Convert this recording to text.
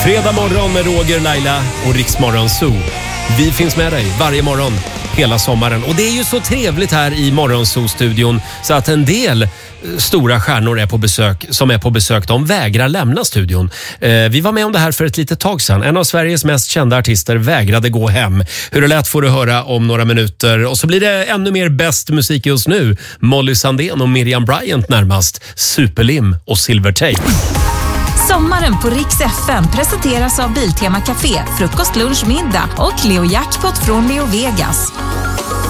Fredag morgon med Roger, Laila och Riksmorgon Zoo. Vi finns med dig varje morgon hela sommaren. Och det är ju så trevligt här i Morgonzoo-studion så att en del stora stjärnor som är på besök, de vägrar lämna studion. Vi var med om det här för ett litet tag sedan. En av Sveriges mest kända artister vägrade gå hem. Hur det lät får du höra om några minuter. Och så blir det ännu mer bäst musik just nu. Molly Sandén och Miriam Bryant närmast. Superlim och Silvertape. Sommaren på Rix FM presenteras av Biltema Café, frukost, lunch, middag och Leo Jackpot från Leo Vegas.